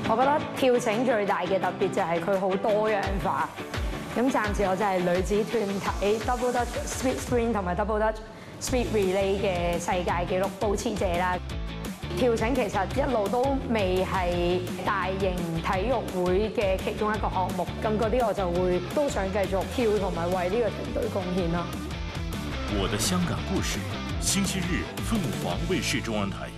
我覺得跳繩最大嘅特別就係佢好多樣化。咁暫時我就係女子團體 Double Dutch Speed Sprint 同埋 Double Dutch Speed Relay 嘅世界紀錄保持者啦。跳繩其實一路都未係大型體育會嘅其中一個項目，咁嗰啲我就會都想繼續跳同埋為呢個團隊貢獻咯。 我的香港故事，星期日凤凰衛視中文台。